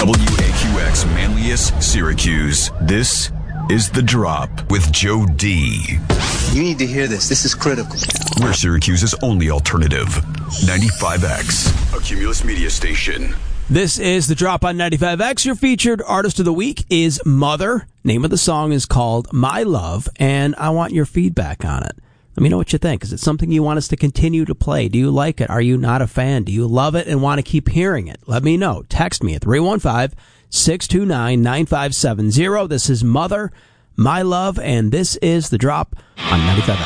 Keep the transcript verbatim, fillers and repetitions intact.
W A Q X Manlius, Syracuse. This is The Drop with Joe D. You need to hear this. This is critical. We're Syracuse's only alternative. ninety-five X, a Cumulus media station. This is The Drop on ninety-five X. Your featured artist of the week is Mother. Name of the song is called My Love, and I want your feedback on it. Let me know what you think. Is it something you want us to continue to play? Do you like it? Are you not a fan? Do you love it and want to keep hearing it? Let me know. Text me at three one five, six two nine, nine five seven zero. This is Mother, My Love, and this is The Drop on ninety-five X.